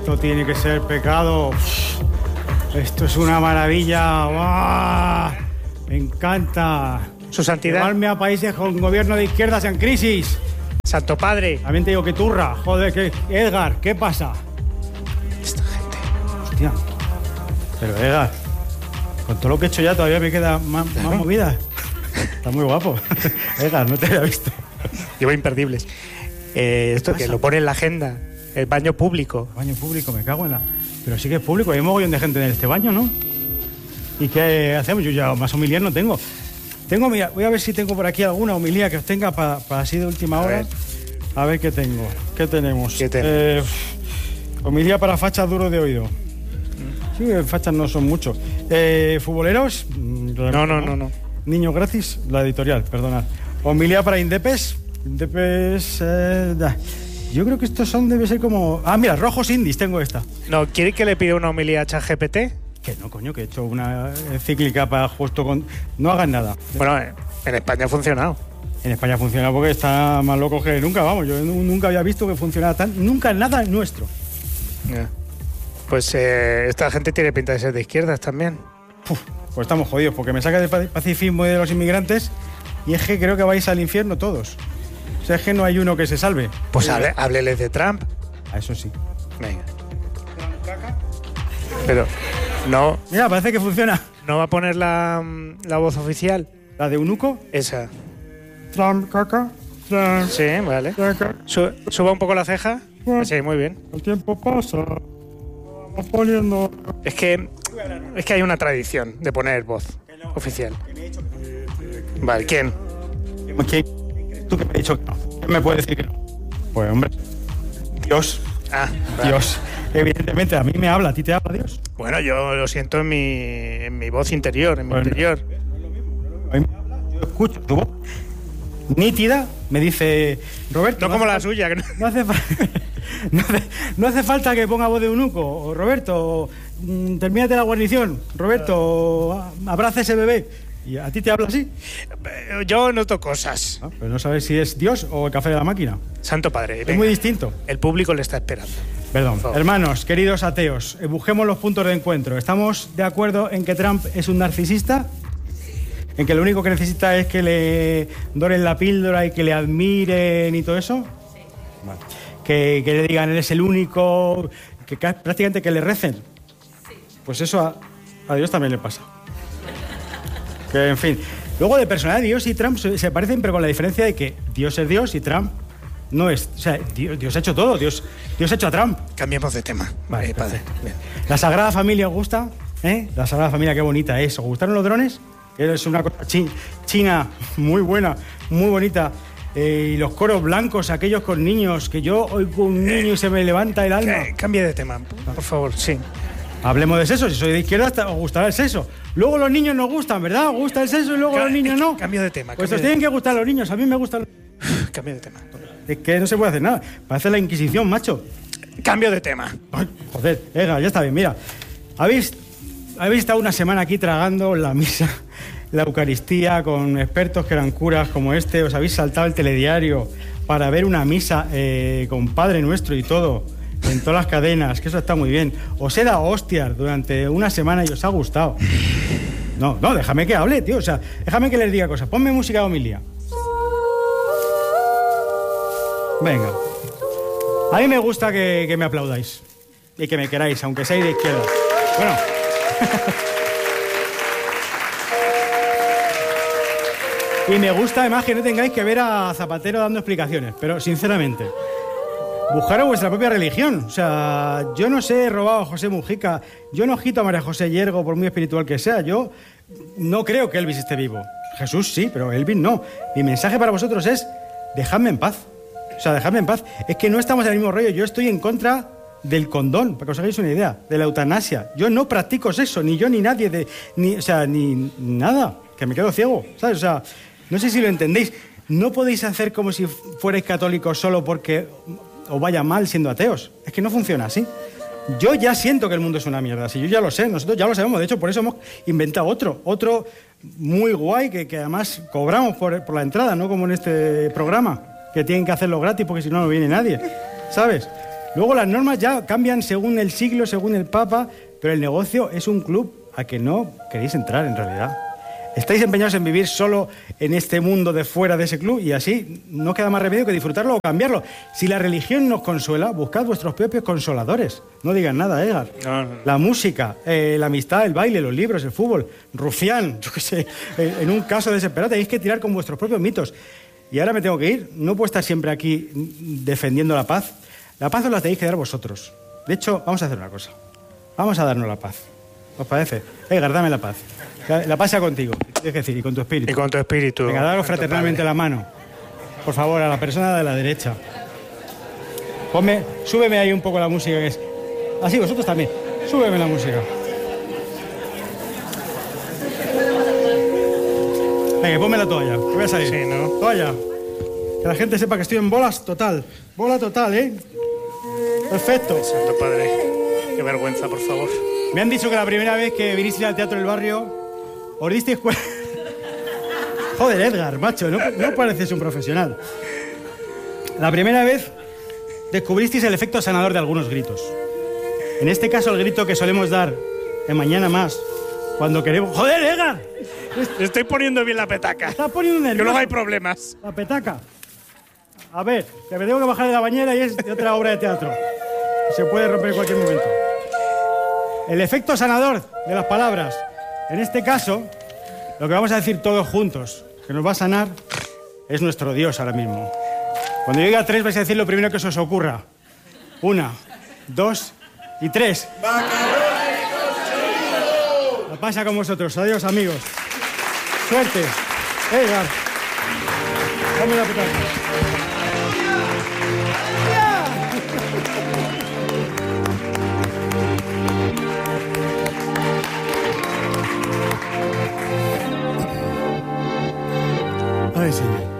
esto tiene que ser pecado. Esto es una maravilla. ¡Wow! Me encanta. Su santidad. Llevarme a países con gobierno de izquierdas en crisis. Santo Padre. También te digo que turra. Joder, que Edgar, ¿qué pasa? Esta gente. Hostia. Pero Edgar, con todo lo que he hecho ya todavía me queda más movida. Está muy guapo. Edgar, no te había visto. Llevo imperdibles. Esto que lo pone en la agenda. El baño público. Baño público, me cago en la... Pero sí que es público, hay un mogollón de gente en este baño, ¿no? ¿Y qué hacemos? Yo ya más homilías no tengo. Mira, voy a ver si tengo por aquí alguna homilía que os tenga para así de última hora. A ver qué tengo. ¿Qué tenemos? Homilía para fachas duros de oído. Sí, fachas no son muchos. ¿Futboleros? No. Niños gratis, la editorial, perdonad. Homilía para Indepes. Yo creo que estos debe ser como... Ah, mira, rojos indies, tengo esta. No, ¿quiere que le pida una homilía a ChatGPT? Que no, coño, que he hecho una encíclica para justo con... No hagan nada. Bueno, en España ha funcionado. En España ha funcionado porque está más loco que nunca, vamos. Yo nunca había visto que funcionara tan... Nunca nada nuestro. Yeah. Pues esta gente tiene pinta de ser de izquierdas también. Pues estamos jodidos, porque me saca del pacifismo y de los inmigrantes y es que creo que vais al infierno todos. O sea, es que no hay uno que se salve. Pues hábleles de Trump. A eso sí. Venga. Pero no... Mira, parece que funciona. ¿No va a poner la voz oficial? ¿La de Eunuco? Esa. Trump, caca. Trump, sí, vale. Caca. Suba un poco la ceja. Sí, muy bien. El tiempo pasa. Vamos poniendo... Es que hay una tradición de poner voz oficial. Vale, ¿quién? ¿Tú que me has dicho que no? ¿Quién me puede decir que no? Pues, hombre, Dios. Ah, vale. Dios. Evidentemente, a mí me habla, ¿a ti te habla Dios? Bueno, yo lo siento en mi voz interior, en mi interior. A mí me habla, yo escucho tu voz nítida, me dice Roberto. No como la suya. Que no hace falta que ponga voz de eunuco. O Roberto, termínate la guarnición. Roberto, abraza ese bebé. ¿Y a ti te habla así? Yo noto cosas. Pero no sabes si es Dios o el café de la máquina. Santo Padre. Es muy distinto. El público le está esperando. Perdón. Hermanos, queridos ateos, busquemos los puntos de encuentro. ¿Estamos de acuerdo en que Trump es un narcisista? ¿En que lo único que necesita es que le doren la píldora y que le admiren y todo eso? Sí. Vale. Que le digan, él es el único, que prácticamente que le recen. Sí. Pues eso a Dios también le pasa. Que, en fin. Luego, de personalidad, Dios y Trump se parecen, pero con la diferencia de que Dios es Dios y Trump no es. O sea, Dios ha hecho todo. Dios ha hecho a Trump. Cambiemos de tema. Vale, padre. Bien. ¿La Sagrada Familia os gusta? La Sagrada Familia, qué bonita es. ¿Os gustaron los drones? Es una cosa china muy buena, muy bonita. Y los coros blancos, aquellos con niños, que yo oigo un niño y se me levanta el alma. Cambie de tema, por favor, sí. Hablemos de sexo. Si soy de izquierda, os gustará el sexo. Luego los niños nos gustan, ¿verdad? Os gusta el sexo y luego los niños no. Cambio de tema. Pues os tienen que gustar los niños. A mí me gustan. Cambio de tema. Es que no se puede hacer nada. Parece la Inquisición, macho. Cambio de tema. Ay, joder, venga, ya está bien. Mira, habéis estado una semana aquí tragando la misa, la Eucaristía, con expertos que eran curas como este. Os habéis saltado el telediario para ver una misa con Padre Nuestro y todo, en todas las cadenas, que eso está muy bien. Os he dado hostias durante una semana y os ha gustado. No, déjame que hable, tío. O sea, déjame que les diga cosas. Ponme música de homilía. Venga. A mí me gusta que me aplaudáis y que me queráis, aunque seáis de izquierda. Bueno. Y me gusta además que no tengáis que ver a Zapatero dando explicaciones, pero sinceramente, buscaros vuestra propia religión. O sea, yo no sé, he robado a José Mujica, yo no agito a María José Yergo por muy espiritual que sea, yo no creo que Elvis esté vivo. Jesús sí, pero Elvis no. Mi mensaje para vosotros es, dejadme en paz. O sea, dejadme en paz. Es que no estamos en el mismo rollo. Yo estoy en contra del condón, para que os hagáis una idea, de la eutanasia. Yo no practico sexo, ni yo ni nadie, ni nada, que me quedo ciego, ¿sabes? O sea, no sé si lo entendéis. No podéis hacer como si fuerais católicos solo porque os vaya mal siendo ateos. Es que no funciona así. Yo ya siento que el mundo es una mierda, si yo ya lo sé, nosotros ya lo sabemos. De hecho, por eso hemos inventado otro muy guay, que además cobramos por la entrada, no como en este programa, que tienen que hacerlo gratis porque si no, no viene nadie, ¿sabes? Luego las normas ya cambian según el siglo, según el Papa, pero el negocio es un club a que no queréis entrar en realidad. Estáis empeñados en vivir solo en este mundo de fuera de ese club y así no queda más remedio que disfrutarlo o cambiarlo. Si la religión nos consuela, buscad vuestros propios consoladores. No digan nada, Edgar. No. La música, la amistad, el baile, los libros, el fútbol, rufián, yo qué sé. En un caso desesperado tenéis que tirar con vuestros propios mitos. Y ahora me tengo que ir. No puedo estar siempre aquí defendiendo la paz. La paz os la tenéis que dar vosotros. De hecho, vamos a hacer una cosa. Vamos a darnos la paz. ¿Os parece? Edgar, dame la paz. La paz sea contigo, es decir, y con tu espíritu. Y con tu espíritu. Venga, daros fraternalmente la mano. Por favor, a la persona de la derecha. Súbeme ahí un poco la música que es. Así, vosotros también. Súbeme la música. Venga, ponme la toalla, que voy a salir. Sí, ¿no? Toalla. Que la gente sepa que estoy en bolas total. Bola total, ¿eh? Perfecto. Santo Padre, qué vergüenza, por favor. Me han dicho que la primera vez que vinisteis al Teatro del Barrio os disteis cuenta... Joder, Edgar, macho, no pareces un profesional. La primera vez descubristeis el efecto sanador de algunos gritos. En este caso, el grito que solemos dar en Mañana Más, cuando queremos... ¡Joder, Edgar! Estoy poniendo bien la petaca. Estás poniendo nervioso. Que luego hay problemas. La petaca. A ver, que me tengo que bajar de la bañera y es de otra obra de teatro. Se puede romper en cualquier momento. El efecto sanador de las palabras. En este caso, lo que vamos a decir todos juntos, que nos va a sanar, es nuestro Dios ahora mismo. Cuando yo diga 3 vais a decir lo primero que se os ocurra. 1, 2 y 3. La pasa con vosotros. Adiós, amigos. Suerte. Edgar. Dame la petaca. Ay, señor.